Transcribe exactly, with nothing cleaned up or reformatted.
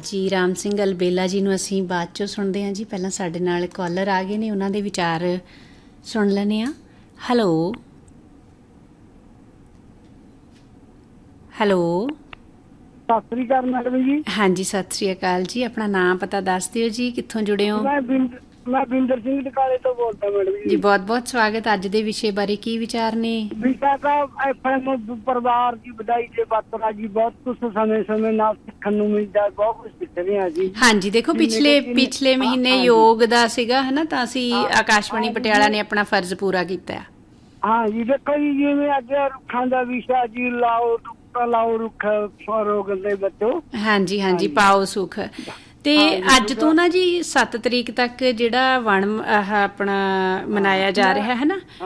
ਜੀ ਰਾਮ ਸਿੰਘ ਅਲਬੇਲਾ ਜੀ ਨੂੰ ਅਸੀਂ ਬਾਅਦ 'ਚੋਂ ਸੁਣਦੇ ਹਾਂ ਜੀ। ਪਹਿਲਾਂ ਸਾਡੇ ਨਾਲ ਕਾਲਰ ਆ ਗਏ ਨੇ, ਉਹਨਾਂ ਦੇ ਵਿਚਾਰ ਸੁਣ ਲੈਂਦੇ ਹਾਂ। ਹੈਲੋ ਹੈਲੋ ਸਤਿ ਸ੍ਰੀ ਅਕਾਲ ਮੈਡਮ ਜੀ। ਹਾਂਜੀ ਸਤਿ ਸ੍ਰੀ ਅਕਾਲ ਜੀ। ਆਪਣਾ ਨਾਮ ਪਤਾ ਦੱਸ ਦਿਓ ਜੀ, ਕਿੱਥੋਂ ਜੁੜੇ ਹੋ? ਮੈਂ ਬਿੰਦ ਮੈਂ ਬਿੰਦਰ ਸਿੰਘ ਟਕਾਲੇ ਤੋਂ ਬੋਲਦਾ ਮੈਡਮ ਜੀ। ਜੀ ਬਹੁਤ ਬਹੁਤ ਸਵਾਗਤ। ਅੱਜ ਦੇ ਵਿਸ਼ੇ ਬਾਰੇ ਕੀ ਵਿਚਾਰ ਨੇ? ਵਿਸ਼ਾ ਤਾਂ ਐਫ ਐਮ ਪਰਿਵਾਰ ਦੀ ਵਧਾਈ ਦੇ ਬਾਤਰਾ ਜੀ, ਬਹੁਤ ਕੁਛ ਸਮੇਂ ਸਮੇਂ ਨਾਲ ਸਿੱਖਣ ਨੂੰ ਮਿਲਦਾ, ਬਹੁਤ ਕੁਛ ਸਿੱਖ ਰਹੇ ਹਾਂ ਜੀ। ਹਾਂਜੀ ਦੇਖੋ ਪਿਛਲੇ ਪਿਛਲੇ ਮਹੀਨੇ ਯੋਗ ਦਾ ਸੀਗਾ ਹੈ ਨਾ, ਤਾਂ ਅਸੀਂ ਆਕਾਸ਼ਵਾਣੀ ਪਟਿਆਲਾ ਨੇ ਆਪਣਾ ਫਰਜ਼ ਪੂਰਾ ਕੀਤਾ। ਹਾਂ ਜੀ ਦੇਖੋ ਜੀ, ਜਿਵੇਂ ਅੱਜ ਰੁੱਖਾਂ ਦਾ ਵਿਸ਼ਾ ਜੀ, ਲਾਓ ਲਾਓ ਰੁੱਖ ਫਰੋਗ ਦੇ ਬੱਚੋ। ਹਾਂਜੀ ਹਾਂਜੀ ਪਾਓ ਸੁੱਖ। ਤੇ ਅੱਜ ਤੋਂ ਨਾ ਜੀ ਸੱਤ ਤਰੀਕ ਤੱਕ ਜਿਹੜਾ ਵਣ ਆਹ ਆਪਣਾ ਮਨਾਇਆ ਜਾ ਰਿਹਾ ਹੈ ਨਾ,